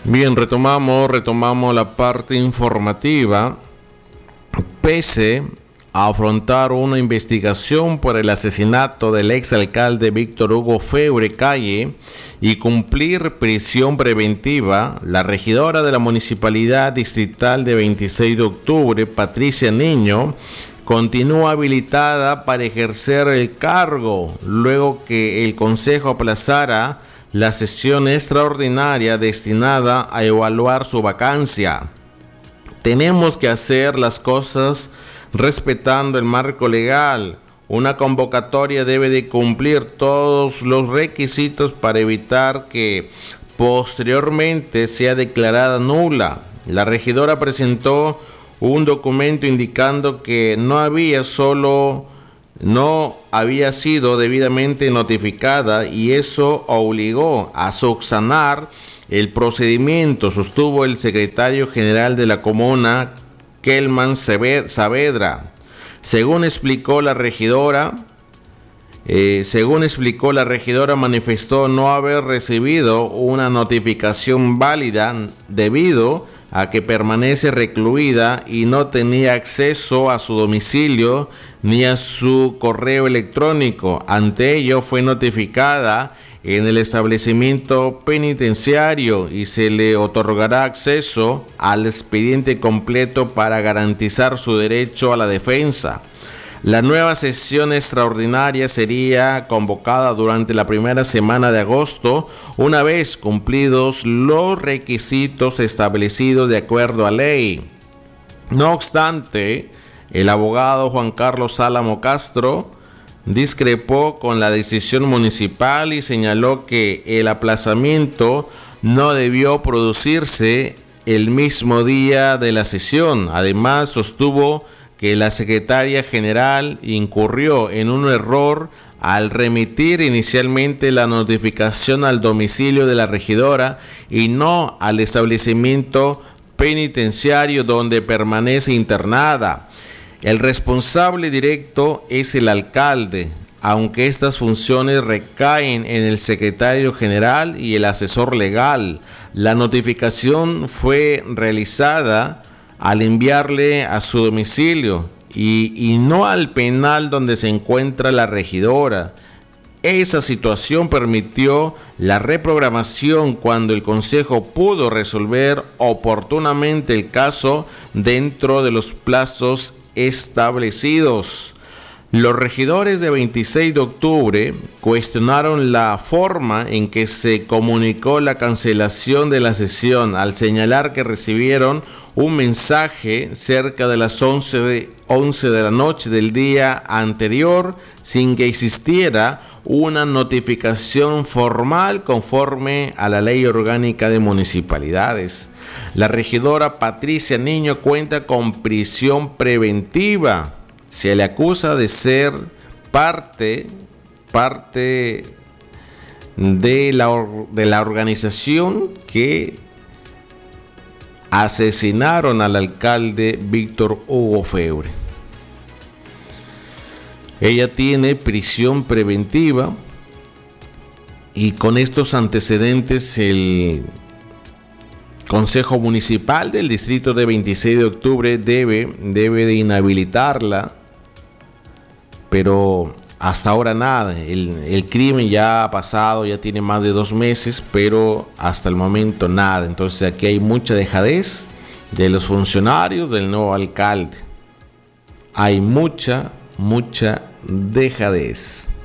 Bien, retomamos la parte informativa. Pese a afrontar una investigación por el asesinato del exalcalde Víctor Hugo Febre Calle y cumplir prisión preventiva, la regidora de la Municipalidad Distrital de 26 de octubre, Patricia Niño, continúa habilitada para ejercer el cargo luego que el Consejo aplazara la sesión extraordinaria destinada a evaluar su vacancia. Tenemos que hacer las cosas respetando el marco legal. Una convocatoria debe de cumplir todos los requisitos para evitar que posteriormente sea declarada nula. La regidora presentó un documento indicando que no había sido debidamente notificada y eso obligó a subsanar el procedimiento, sostuvo el secretario general de la comuna, Kelman Saavedra. Según explicó la regidora, manifestó no haber recibido una notificación válida debido a que permanece recluida y no tenía acceso a su domicilio ni a su correo electrónico. Ante ello fue notificada en el establecimiento penitenciario y se le otorgará acceso al expediente completo para garantizar su derecho a la defensa. La nueva sesión extraordinaria sería convocada durante la primera semana de agosto, una vez cumplidos los requisitos establecidos de acuerdo a ley. No obstante, el abogado Juan Carlos Álamo Castro discrepó con la decisión municipal y señaló que el aplazamiento no debió producirse el mismo día de la sesión. Además, sostuvo que la secretaria general incurrió en un error al remitir inicialmente la notificación al domicilio de la regidora y no al establecimiento penitenciario donde permanece internada. El responsable directo es el alcalde, aunque estas funciones recaen en el secretario general y el asesor legal. La notificación fue realizada al enviarle a su domicilio y no al penal donde se encuentra la regidora. Esa situación permitió la reprogramación cuando el Consejo pudo resolver oportunamente el caso dentro de los plazos establecidos. Los regidores de 26 de octubre cuestionaron la forma en que se comunicó la cancelación de la sesión al señalar que recibieron un mensaje cerca de las 11 de la noche del día anterior sin que existiera una notificación formal conforme a la Ley Orgánica de Municipalidades. La regidora Patricia Niño cuenta con prisión preventiva. Se le acusa de ser parte de la organización que asesinaron al alcalde Víctor Hugo Febre. Ella tiene prisión preventiva y con estos antecedentes el Consejo Municipal del Distrito de 26 de octubre debe de inhabilitarla, pero hasta ahora nada. El crimen ya ha pasado, ya tiene más de 2 meses, pero hasta el momento nada. Entonces aquí hay mucha dejadez de los funcionarios del nuevo alcalde. Hay mucha dejadez.